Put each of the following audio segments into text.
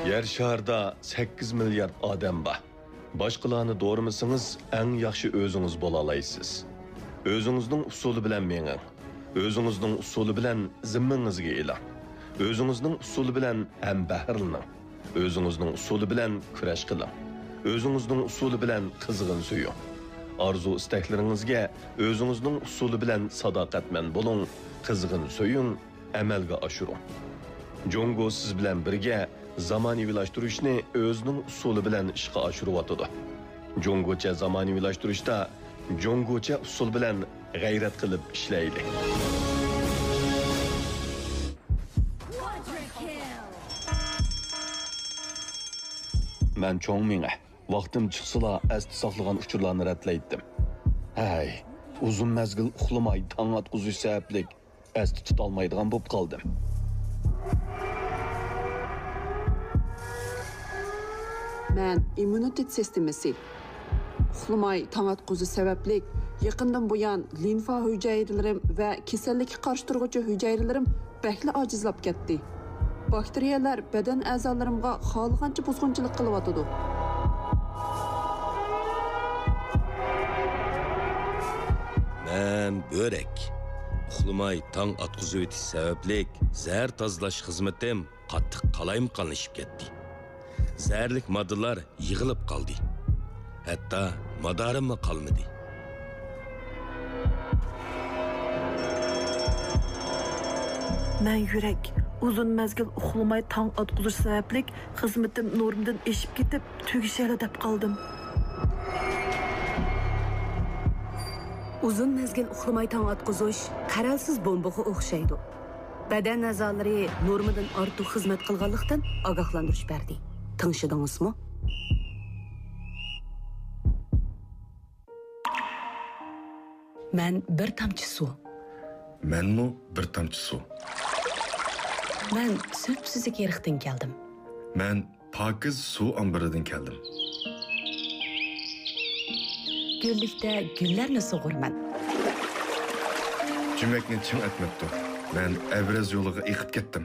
Yer şarda 8 milyard odam bor. Boshqalarni do'rimisingiz, eng yaxshi o'zingiz bo'la olasiz. O'zingizning usuli bilan menging. O'zingizning usuli bilan zimmangizga eling. O'zingizning usuli bilan ham bahrlaning. O'zingizning usuli bilan kurash qiling. O'zingizning usuli bilan qizg'in suying. Arzu istaklaringizga o'zingizning usuli bilan sadoqatman bo'ling, qizg'in suying, amalga oshiring. Jongo siz bilan birga zamonaviylashtirishni o'zining usuli bilan ishga oshiryotdi. Jongocha zamonaviylashtirishda jongocha usul bilan g'ayrat qilib ishlaydi. Men cho'ng menga vaqtim chiqsala asti saqlagan uchurlarni ratlaydim. Hay, uzun mezgil uxlamay tong atquzish sababli asti tutolmaydigan bo'lib qoldim. Men immunitet sistemasi uxlamay tong atquzish sababli yaqindan buyon limfa hujayralarim va kasallikka qarshi turuvchi hujayralarim bakli ojizlab ketdi. Bakteriyalar badan a'zolarimga xohlagancha buzg'unchilik qilyotdi. Men börek. Uxlamay tong atquzish o'tish sababli zahar tozalash xizmatim qattiq qalayimqonlashib ketdi. Zərlik moddalar yığılıb qaldı. Hətta madarim qalmadı. Mən yürək uzun məzgil uxlamay tong atquzish sababli xizmatim normdan eşib ketib tugishali deb qaldım. Uzun mezgil uxlamay tong atquzish qaralsiz bombaga o'xshaydi. Badan a'zolari normadan ortiq xizmat qilganlikdan ogohlantirish berdi. Tanışdыңызmı? Ben bir tamçı su. Menmi bir tamçı su. Ben sütsüzlük yerikten geldim. Men pakiz su ambiridan keldim. Güllikte güllerni soğurman. Cümlekni çim etmepti. Men Evrez yoluga eqib ketdim.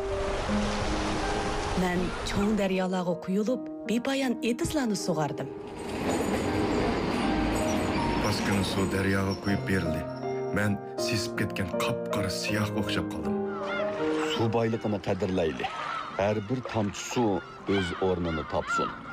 Ben çoğun deryalarga kuyulup bepayan etizlarni soğardım. Baskını su deryaga kuyup berildi. Men sesip ketken qapqara siyah o'xshab qoldim. Su boyligini qadrlayli. Har bir tomchi suv o'z o'rnini topsin.